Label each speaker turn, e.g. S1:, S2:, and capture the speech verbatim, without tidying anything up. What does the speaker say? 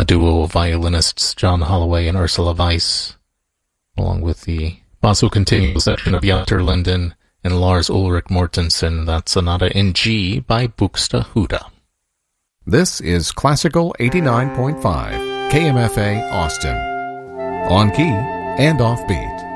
S1: duo of violinists John Holloway and Ursula Weiss, along with the basso continuo section of Jatter Linden and Lars Ulrik Mortensen. That Sonata in G by Buxtehude.
S2: This is Classical eighty-nine point five, K M F A Austin. On key and offbeat.